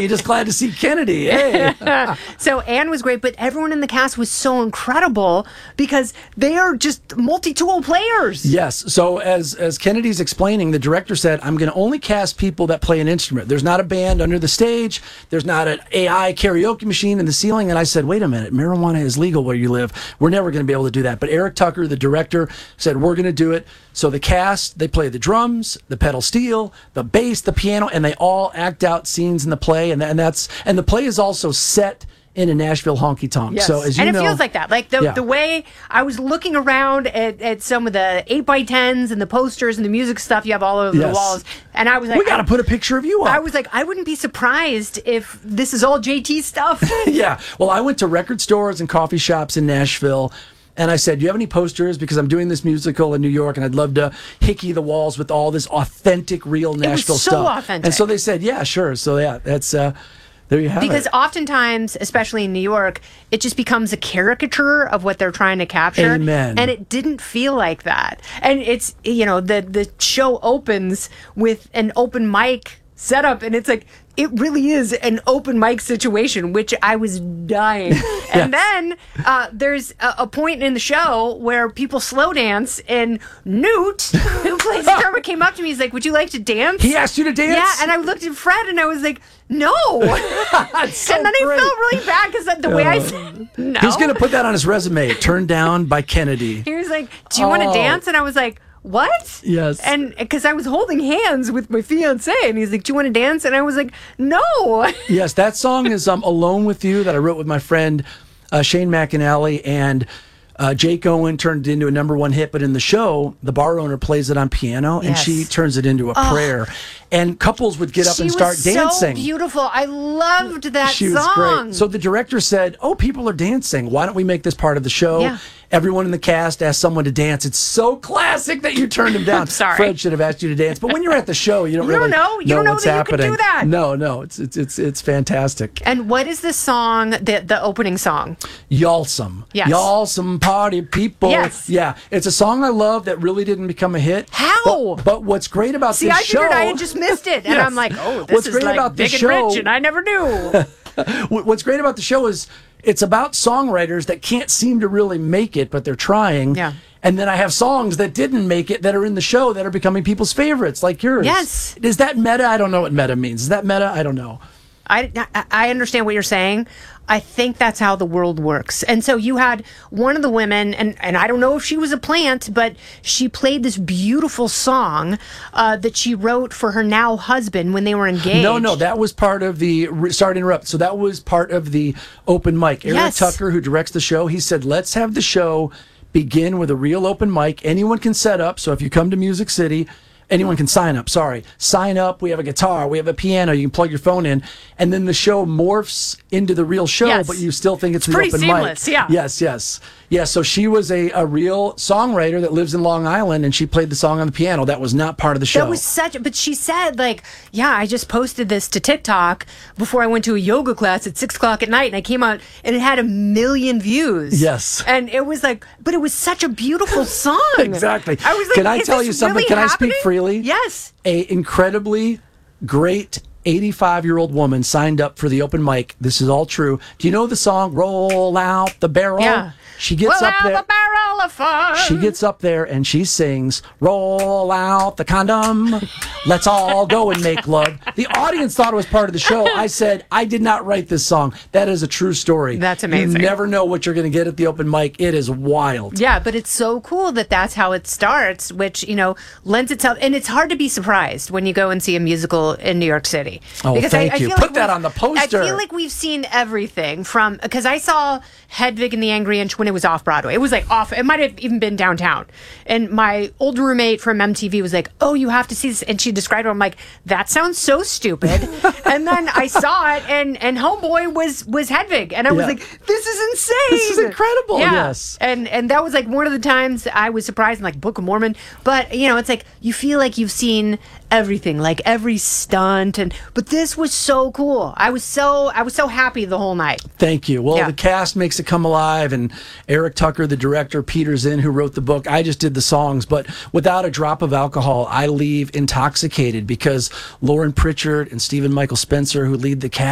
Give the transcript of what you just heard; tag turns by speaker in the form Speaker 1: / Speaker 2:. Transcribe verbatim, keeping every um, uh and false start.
Speaker 1: You're just glad to see Kennedy. Hey.
Speaker 2: So Anne was great, but everyone in the cast was so incredible because they are just multi-tool players.
Speaker 1: Yes. So as as Kennedy's explaining, the director said, I'm going to only cast people that play an instrument. There's not a band under the stage. There's not an A I karaoke machine in the ceiling. And I said, wait a minute, marijuana is legal where you live. We're never going to be able to do that. But Eric Tucker, the director, said, we're going to do it. So the cast, they play the drums, the pedal steel, the bass, the piano, and they all act out scenes in the play. And, and that's and the play is also set in a Nashville honky tonk.
Speaker 2: Yes.
Speaker 1: So as you
Speaker 2: and it
Speaker 1: know,
Speaker 2: feels like that. Like the
Speaker 1: yeah.
Speaker 2: the way I was looking around at, at some of the eight by tens and the posters and the music stuff you have all over
Speaker 1: Yes.
Speaker 2: the walls. And I was like,
Speaker 1: we got to put a picture of you up.
Speaker 2: I was like, I wouldn't be surprised if this is all J T stuff.
Speaker 1: Yeah. Well, I went to record stores and coffee shops in Nashville. And I said, do you have any posters? Because I'm doing this musical in New York, and I'd love to hickey the walls with all this authentic, real Nashville
Speaker 2: it was so
Speaker 1: stuff.
Speaker 2: authentic.
Speaker 1: And so they said, yeah, sure. So yeah, that's uh, there you have
Speaker 2: Because
Speaker 1: it.
Speaker 2: oftentimes, especially in New York, it just becomes a caricature of what they're trying to capture.
Speaker 1: Amen.
Speaker 2: And it didn't feel like that. And it's, you know, the the show opens with an open mic setup, and it's like, it really is an open mic situation, which I was dying. And then uh, there's a, a point in the show where people slow dance, and Newt, who plays the drummer, came up to me. He's like, would you like to dance?
Speaker 1: He asked you to dance?
Speaker 2: Yeah, and I looked at Fred, and I was like, no.
Speaker 1: So
Speaker 2: and then
Speaker 1: great.
Speaker 2: I felt really bad because the way I said no.
Speaker 1: He's going to put that on his resume, turned down by Kennedy.
Speaker 2: He was like, do you want to
Speaker 1: Oh.
Speaker 2: dance? And I was like, what?
Speaker 1: Yes.
Speaker 2: And because I was holding hands with my fiance, and he's like, do you want to dance? And I was like, no.
Speaker 1: Yes, that song is um, Alone With You that I wrote with my friend uh, Shane McAnally, and uh, Jake Owen turned it into a number one hit. But in the show, the bar owner plays it on piano, and
Speaker 2: Yes.
Speaker 1: she turns it into a
Speaker 2: Oh.
Speaker 1: prayer. And couples would get up
Speaker 2: She
Speaker 1: and start
Speaker 2: was
Speaker 1: dancing.
Speaker 2: so beautiful. I loved that
Speaker 1: She
Speaker 2: song.
Speaker 1: was great. So the director said, oh, people are dancing. Why don't we make this part of the show?
Speaker 2: Yeah.
Speaker 1: Everyone in the cast asked someone to dance. It's so classic that you turned him down.
Speaker 2: I'm sorry.
Speaker 1: Fred should have asked you to dance. But when you're at the show, you don't
Speaker 2: You don't
Speaker 1: really
Speaker 2: know. You don't know
Speaker 1: what's
Speaker 2: that you can
Speaker 1: happening.
Speaker 2: do that.
Speaker 1: No, no. It's it's it's it's fantastic.
Speaker 2: And what is the song, the, the opening song?
Speaker 1: Y'allsome.
Speaker 2: Yes.
Speaker 1: Y'allsome party people.
Speaker 2: Yes.
Speaker 1: Yeah. It's a song I love that really didn't become a hit.
Speaker 2: How?
Speaker 1: But, but what's great about
Speaker 2: See,
Speaker 1: this
Speaker 2: I figured
Speaker 1: show...
Speaker 2: I had just missed it. And
Speaker 1: Yes.
Speaker 2: I'm like, oh, this
Speaker 1: What's
Speaker 2: is
Speaker 1: great
Speaker 2: like
Speaker 1: about
Speaker 2: big
Speaker 1: the
Speaker 2: and
Speaker 1: show-
Speaker 2: rich, and I never knew.
Speaker 1: What- What's great about the show is it's about songwriters that can't seem to really make it, but they're trying.
Speaker 2: Yeah.
Speaker 1: And then I have songs that didn't make it that are in the show that are becoming people's favorites, like yours.
Speaker 2: Yes.
Speaker 1: Is that meta? I don't know what meta means. Is that meta? I don't know.
Speaker 2: I, I- I understand what you're saying. I think that's how the world works. And so you had one of the women, and, and I don't know if she was a plant, but she played this beautiful song uh, that she wrote for her now husband when they were engaged.
Speaker 1: No, no, that was part of the. Sorry to interrupt. So that was part of the open mic. Eric
Speaker 2: Yes.
Speaker 1: Tucker, who directs the show, he said, let's have the show begin with a real open mic. Anyone can set up. So if you come to Music City, anyone can sign up. Sorry. Sign up. We have a guitar. We have a piano. You can plug your phone in. And then the show morphs into the real show,
Speaker 2: Yes.
Speaker 1: but you still think it's,
Speaker 2: It's
Speaker 1: the
Speaker 2: pretty
Speaker 1: open
Speaker 2: seamless,
Speaker 1: mic.
Speaker 2: yeah.
Speaker 1: Yes, yes. Yeah, so she was a, a real songwriter that lives in Long Island, and she played the song on the piano. That was not part of the show.
Speaker 2: That was such, but she said, like, yeah, I just posted this to TikTok before I went to a yoga class at six o'clock at night, and I came out and it had a million views.
Speaker 1: Yes.
Speaker 2: And it was like, but it was such a beautiful song.
Speaker 1: Exactly.
Speaker 2: I was like,
Speaker 1: Can I
Speaker 2: is
Speaker 1: tell
Speaker 2: this
Speaker 1: you something?
Speaker 2: really
Speaker 1: Can I speak
Speaker 2: happening?
Speaker 1: freely?
Speaker 2: Yes.
Speaker 1: A incredibly great eighty-five-year-old woman signed up for the open mic. This is all true. Do you know the song "Roll Out the Barrel"?
Speaker 2: Yeah.
Speaker 1: She gets
Speaker 2: Well,
Speaker 1: up
Speaker 2: now
Speaker 1: there.
Speaker 2: the barrel of fun.
Speaker 1: She gets up there and she sings, "Roll out the condom, let's all go and make love." The audience thought it was part of the show. I said, I did not write this song. That is a true story.
Speaker 2: That's amazing.
Speaker 1: You never know what you're going to get at the open mic. It is wild.
Speaker 2: Yeah, but it's so cool that that's how it starts, which, you know, lends itself. And it's hard to be surprised when you go and see a musical in New York City.
Speaker 1: Oh, thank you.
Speaker 2: feel
Speaker 1: Put that
Speaker 2: we've-
Speaker 1: on the poster.
Speaker 2: I feel like we've seen everything from, because I saw Hedwig and the Angry Inch when it was off Broadway. It was like off, it might have even been downtown. And my old roommate from M T V was like, oh, you have to see this. And she described it. I'm like, that sounds so stupid. And then I saw it, and, and Homeboy was, was Hedwig. And I was
Speaker 1: Yeah.
Speaker 2: like, this is insane.
Speaker 1: This is incredible.
Speaker 2: Yeah.
Speaker 1: Yes.
Speaker 2: And and that was like one of the times I was surprised in like Book of Mormon. But you know, it's like you feel like you've seen everything, like every stunt, and but this was so cool. I was so I was so happy the whole night.
Speaker 1: Thank you. Well,
Speaker 2: Yeah.
Speaker 1: the cast makes it come alive, and Eric Tucker, the director, Peter Zinn, who wrote the book. I just did the songs, but without a drop of alcohol, I leave intoxicated because Lauren Pritchard and Stephen Michael Spencer, who lead the cast,